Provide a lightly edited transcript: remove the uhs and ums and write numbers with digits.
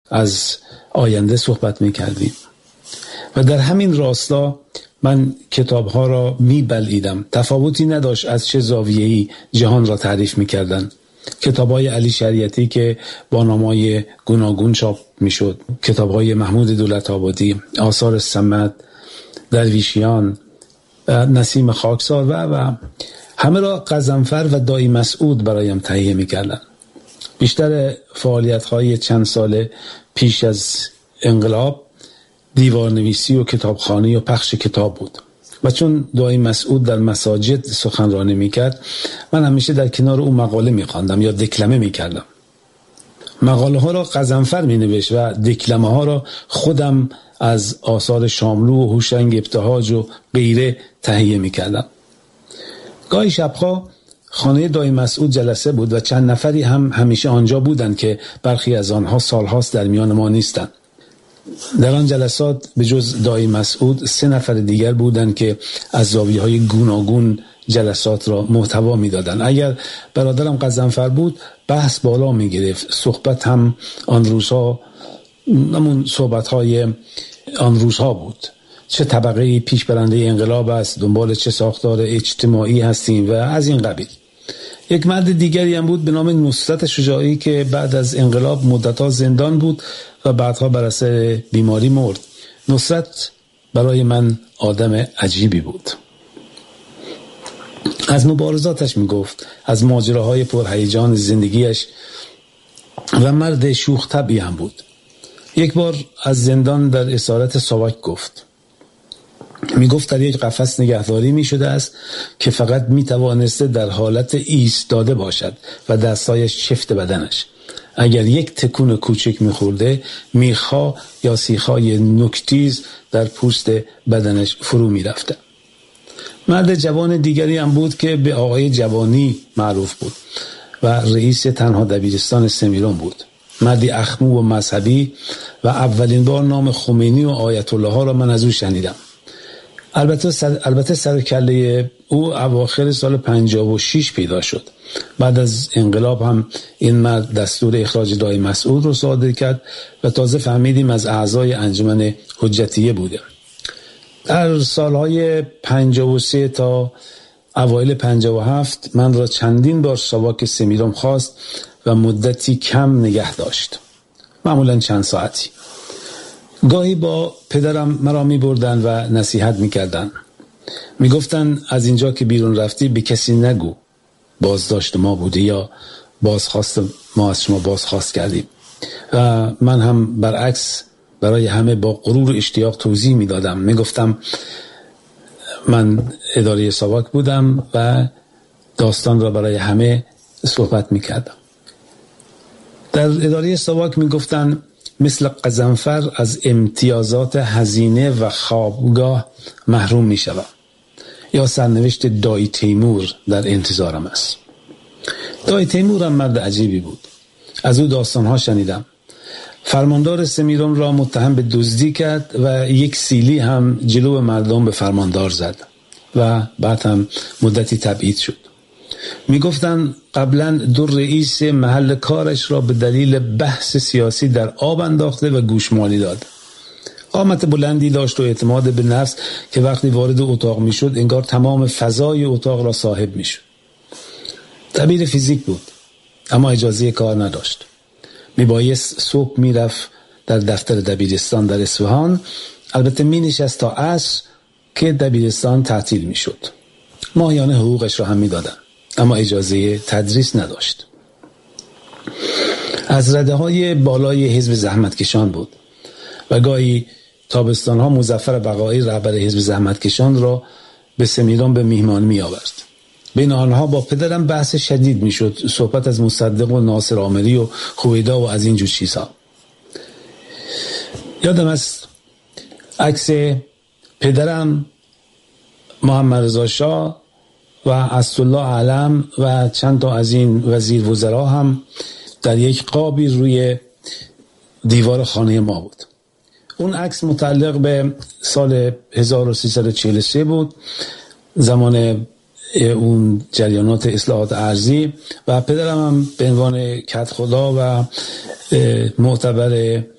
از آینده صحبت میکردیم و در همین راستا من کتابها را میبلعیدم. تفاوتی نداشت از چه زاویه‌ای جهان را تعریف میکردن. کتاب‌های علی شریعتی که با نام‌های گوناگون چاپ میشد، کتاب‌های محمود دولت‌آبادی، آثار صمد، درویشیان، نسیم خاکسار و همه را غضنفر و دایی مسعود برایم تهیه میکردن. بیشتر فعالیت‌های چند سال پیش از انقلاب دیوارنویسی و کتابخوانی و پخش کتاب بود و چون دایی مسعود در مساجد سخنرانی میکرد، من همیشه در کنار او مقاله میخواندم یا دکلمه میکردم. مقاله ها را غضنفر مینوشت و دکلمه ها را خودم از آثار شاملو و هوشنگ ابتهاج و غیره تهیه میکردم. گاهی شبها خانه دایی مسعود جلسه بود و چند نفری هم همیشه آنجا بودند که برخی از آنها سالهاست در میان ما نیستند. در آن جلسات به جز دایی مسعود 3 نفر دیگر بودند که از زاویه‌های گوناگون جلسات را محتوا می‌دادند. اگر برادرم غضنفر بود بحث بالا می‌گرفت، صحبت هم آن روزها همون صحبت‌های آن روزها بود. چه طبقه پیش برنده انقلاب است، دنبال چه ساختار اجتماعی هستیم و از این قبیل. یک مرد دیگری هم بود به نام نصرت شجاعی که بعد از انقلاب مدت‌ها زندان بود و بعدها بر اثر بیماری مرد. نصرت برای من آدم عجیبی بود. از مبارزاتش میگفت، از ماجراهای پرهیجان زندگیش و مرد شوخ طبعی هم بود. یک بار از زندان در اسارت ساواک گفت. میگفت در یک قفس نگهداری میشده است که فقط میتوانسته در حالت ایستاده باشد و دستایش چفت بدنش. اگر یک تکون کوچک میخورده میخا یا سیخای نوکتیز در پوست بدنش فرو میرفته. مرد جوان دیگری هم بود که به آقای جوانی معروف بود و رئیس تنها دبیرستان سمیران بود. مردی اخمو و مذهبی و اولین بار نام خمینی و آیت الله ها را من از او شنیدم. البته سرکله او اواخر سال 56 پیدا شد. بعد از انقلاب هم این مرد دستور اخراج دایی مسعود رو صادر کرد و تازه فهمیدیم از اعضای انجمن حجتیه بوده. در سالهای 53 تا اوایل 57 من را چندین بار ساواک سمیرام خواست و مدتی کم نگه داشت، معمولا چند ساعتی. گاهی با پدرم مرا می بردن و نصیحت می کردن. می گفتن از اینجا که بیرون رفتی به کسی نگو بازداشت ما بوده یا بازخواست ما از شما بازخواست کردیم. و من هم برعکس برای همه با غرور و اشتیاق توضیح می دادم. می گفتم من اداره ساواک بودم و داستان را برای همه صحبت می کردم. در اداره ساواک می گفتن مثل غضنفر از امتیازات هزینه و خوابگاه محروم می شود یا سرنوشت دایی تیمور در انتظارم است. دایی تیمور هم مرد عجیبی بود. از او داستانها شنیدم. فرماندار سمیران را متهم به دزدی کرد و یک سیلی هم جلو مردم به فرماندار زد و بعد هم مدتی تبعید شد. می گفتن قبلا 2 رئیس محل کارش را به دلیل بحث سیاسی در آب انداخته و گوشمالی داد. قامت بلندی داشت و اعتماد به نفس که وقتی وارد اتاق می شد انگار تمام فضای اتاق را صاحب می شد. دبیر فیزیک بود اما اجازه کار نداشت. می بایست صبح می رفت در دفتر دبیرستان در اصفهان، البته می نشست تا عصر که دبیرستان تعطیل می شد. ماهیانه حقوقش را هم می دادن اما اجازه تدریس نداشت. از رده‌های بالای حزب زحمتکشان بود و گاهی تابستان‌ها مظفر بقایی رهبر حزب زحمتکشان را به سمیران به میهمان می آورد. بین آنها با پدرم بحث شدید می شد، صحبت از مصدق و ناصر آمری و خویدا و از این جور چیزها. یادم است عکس پدرم، محمد رضا شاه و اسدالله علم و چند تا از این وزیر وزرا هم در یک قابی روی دیوار خانه ما بود. اون عکس متعلق به سال 1343 بود، زمان اون جریانات اصلاحات ارضی و پدرم هم به عنوان کدخدا و معتبر